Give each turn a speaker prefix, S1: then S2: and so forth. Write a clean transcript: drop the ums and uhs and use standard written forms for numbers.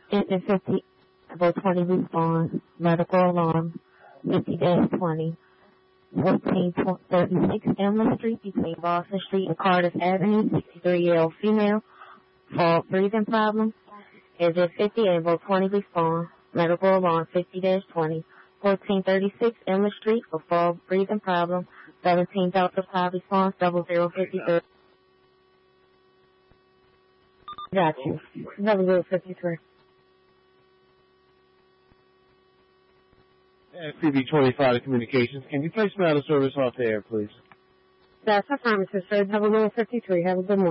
S1: Engine 50, about 20 respond, medical alarm, 50-20, 1436 Emily Street between Boston Street and Cardiff Avenue, 63-year-old female, fault breathing problem. Engine 50, about 20 respond, medical alarm, 50-20, 1436 Emily Street for fault breathing problem, 17 Delta 5 response, 0053. Got you. 0053.
S2: FPV-25 Communications. Can you place me out of service off the air, please?
S1: That's affirmative, sir. 0053. Have a good morning.